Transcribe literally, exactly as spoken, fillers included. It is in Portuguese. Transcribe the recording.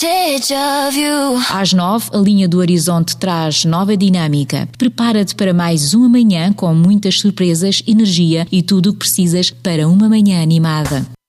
advantage of you. Às nove, a linha do Horizonte traz nova dinâmica. Prepara-te para mais uma manhã com muitas surpresas, energia e tudo o que precisas para uma manhã animada.